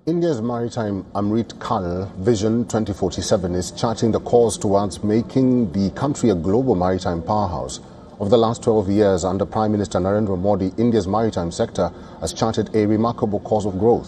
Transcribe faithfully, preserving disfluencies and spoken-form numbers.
India's maritime Amrit Kal Vision twenty forty-seven is charting the course towards making the country a global maritime powerhouse. Over the last twelve years, under Prime Minister Narendra Modi, India's maritime sector has charted a remarkable course of growth.